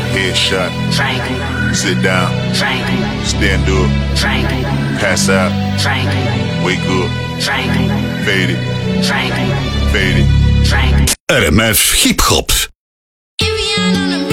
Headshot. Tranquil. Sit down. Tranquil. Stand up. Tranquil. Pass out. Tranquil. Wake up. Tranquil. Fade it. Tranquil. Fade it. Tranquil. RMF Hip Hop. If you're on a